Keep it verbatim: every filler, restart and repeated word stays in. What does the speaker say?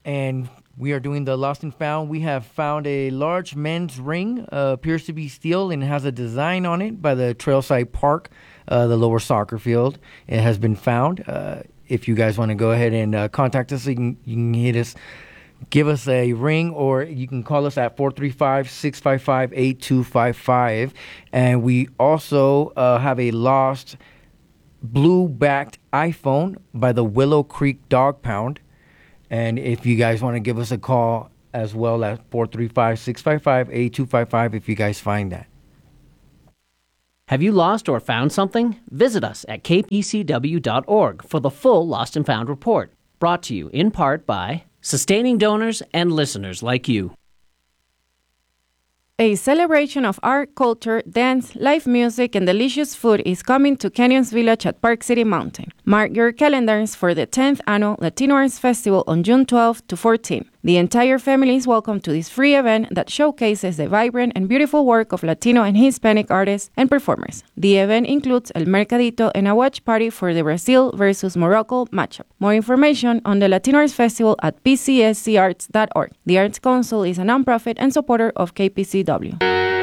and we are doing the Lost and Found. We have found a large men's ring, uh, appears to be steel, and has a design on it by the Trailside Park, uh, the lower soccer field. It has been found. Uh, if you guys want to go ahead and uh, contact us, you can, you can hit us, give us a ring, or you can call us at four three five, six five five, eight two five five. And we also uh, have a lost blue-backed iPhone by the Willow Creek Dog Pound. And if you guys want to give us a call as well at four three five, six five five, eight two five five if you guys find that. Have you lost or found something? Visit us at k p c w dot org for the full Lost and Found report. Brought to you in part by sustaining donors and listeners like you. A celebration of art, culture, dance, live music, and delicious food is coming to Canyons Village at Park City Mountain. Mark your calendars for the tenth Annual Latino Arts Festival on June twelfth to fourteenth. The entire family is welcome to this free event that showcases the vibrant and beautiful work of Latino and Hispanic artists and performers. The event includes El Mercadito and a watch party for the Brazil versus Morocco matchup. More information on the Latino Arts Festival at p c s c arts dot org. The Arts Council is a nonprofit and supporter of K P C W.